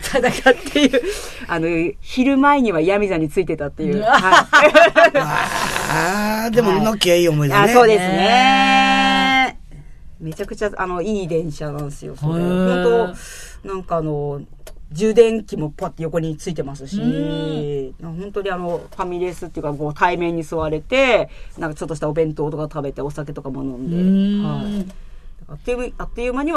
ただかっていう、昼前には闇座についてたっていう。 はい、でも、ノキはいい思い出ね。 そうですね。めちゃくちゃ、いい電車なんですよ、それ。本当なんか充電器もパッて横についてますし、本当にファミレスっていうか、こう対面に座れて、なんかちょっとしたお弁当とか食べて、お酒とかも飲んで、はい。あっという間に